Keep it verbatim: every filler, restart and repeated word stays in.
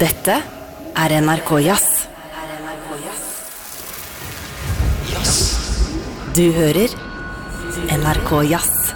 Dette er N R K Jazz. Du hører N R K Jazz.